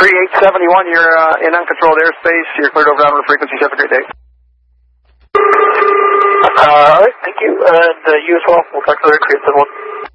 3871, you're in uncontrolled airspace. You're cleared over downwind frequencies. Have a great day. Alright, thank you. And you as well. We'll talk to the 3871.